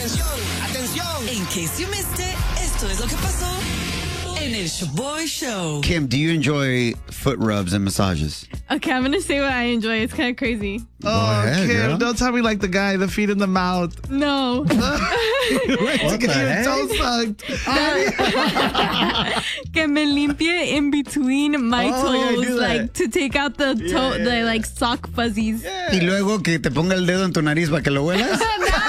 Atención, atención. In case you missed it, esto es lo que pasó en el Shaboy Show. Kim, do you enjoy foot rubs and massages? Okay, I'm going to say what I enjoy. It's kind of crazy. ahead, Kim, girl. don't tell me like the guy, the feet in the mouth. No. What the heck? Toe sucked. Que me limpie in between my Oh, yeah, I toes, do that. like to take out the toe, the like sock fuzzies. Y luego que te ponga el dedo en tu nariz para que lo huelas.